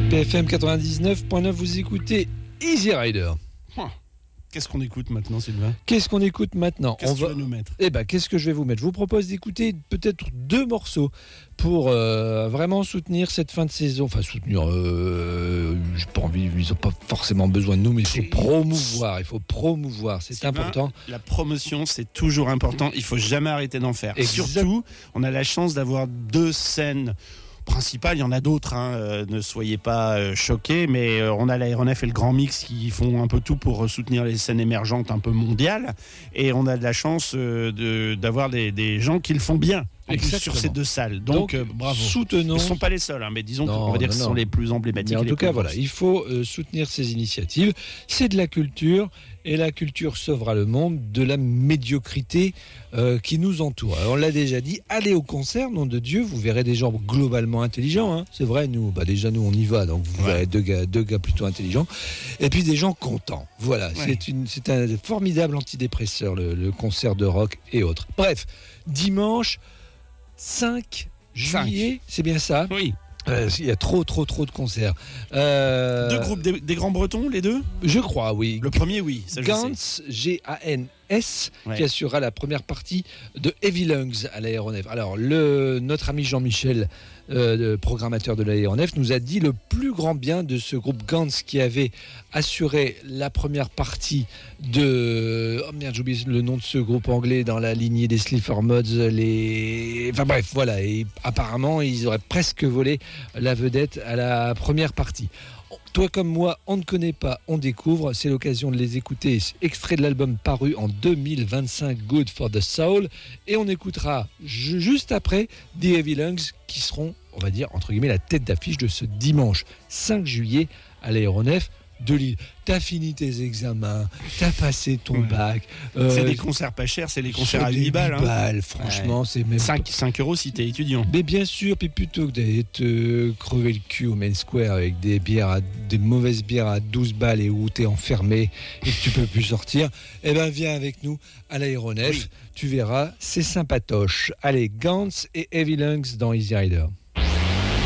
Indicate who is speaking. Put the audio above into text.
Speaker 1: BFM 99.9, vous écoutez Easy Rider.
Speaker 2: Qu'est-ce qu'on écoute maintenant, Sylvain ?
Speaker 1: Qu'est-ce qu'on écoute maintenant ?
Speaker 2: Qu'est-ce que tu vas nous mettre ?
Speaker 1: Qu'est-ce que je vais vous mettre ? Je vous propose d'écouter peut-être 2 morceaux pour vraiment soutenir cette fin de saison. Enfin, soutenir, j'ai pas envie, ils n'ont pas forcément besoin de nous, mais il faut promouvoir, c'est
Speaker 2: Sylvain,
Speaker 1: important.
Speaker 2: La promotion, c'est toujours important, il faut jamais arrêter d'en faire. Surtout, on a la chance d'avoir 2 scènes principales, il y en a d'autres, ne soyez pas choqués, mais on a l'aéronef et le Grand Mix qui font un peu tout pour soutenir les scènes émergentes un peu mondiales, et on a de la chance d'avoir des gens qui le font bien. En plus, sur ces 2 salles. Donc bravo.
Speaker 1: Soutenons.
Speaker 2: Ils ne sont pas les seuls, mais disons qu'on va dire que ce sont les plus emblématiques.
Speaker 1: Mais en tout cas, voilà, il faut soutenir ces initiatives. C'est de la culture, et la culture sauvera le monde de la médiocrité qui nous entoure. Alors, on l'a déjà dit, allez au concert, nom de Dieu, vous verrez des gens globalement intelligents. C'est vrai, nous, déjà nous on y va, donc vous verrez deux gars plutôt intelligents, et puis des gens contents. Voilà, c'est un formidable antidépresseur, le concert de rock et autres. Bref, dimanche 5 juillet, c'est bien ça ?
Speaker 2: Oui.
Speaker 1: Il y a trop de concerts.
Speaker 2: 2 groupes, des Grands Bretons, les 2 ?
Speaker 1: Je crois, oui.
Speaker 2: Le premier, oui. Ça,
Speaker 1: Gans, G-A-N-S, qui assurera la première partie de Heavy Lungs à l'aéronef. Alors, notre ami Jean-Michel, programmateur de l'aéronef, nous a dit le plus grand bien de ce groupe Gans qui avait assuré la première partie de... Oh merde, j'oublie le nom de ce groupe anglais dans la lignée des Sleaford Mods. Enfin bref, voilà. Et apparemment, ils auraient presque volé la vedette à la première partie. Toi comme moi, on ne connaît pas, on découvre. C'est l'occasion de les écouter. Extrait de l'album paru en 2025, Good for the Soul. Et on écoutera juste après The Heavy Lungs qui seront, on va dire, entre guillemets, la tête d'affiche de ce dimanche 5 juillet à l'aéronef de Lille. T'as fini tes examens, t'as passé ton bac.
Speaker 2: C'est des concerts pas chers, c'est des concerts à 8 balles.
Speaker 1: Franchement, c'est même
Speaker 2: 5 euros si t'es étudiant.
Speaker 1: Mais bien sûr, puis plutôt que d'aller te crever le cul au Main Square avec des mauvaises bières à 12 balles et où t'es enfermé et que tu peux plus sortir, viens avec nous à l'aéronef. Oui. Tu verras, c'est sympatoche. Allez, Gans et Heavy Lungs dans Easy Rider.